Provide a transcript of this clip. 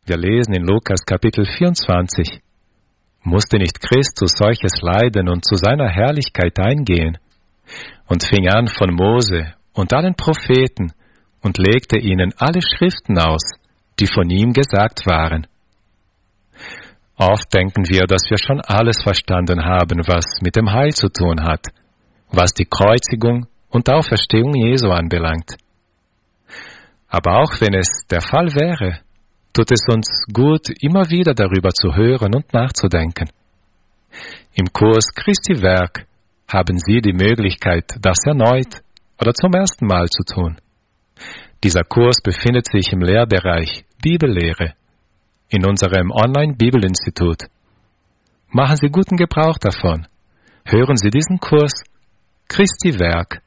Wir lesen in Lukas Kapitel 24. Musste nicht Christus solches leiden und zu seiner Herrlichkeit eingehen? Und fing an von Mose und allen Propheten und legte ihnen alle Schriften aus, die von ihm gesagt waren. Oft denken wir, dass wir schon alles verstanden haben, was mit dem Heil zu tun hat, was die Kreuzigung und Auferstehung Jesu anbelangt. Aber auch wenn es der Fall wäre, tut es uns gut, immer wieder darüber zu hören und nachzudenken. Im Kurs Christi Werk haben Sie die Möglichkeit, das erneut oder zum ersten Mal zu tun. Dieser Kurs befindet sich im Lehrbereich Bibellehre in unserem Online-Bibelinstitut. Machen Sie guten Gebrauch davon. Hören Sie diesen Kurs Christi Werk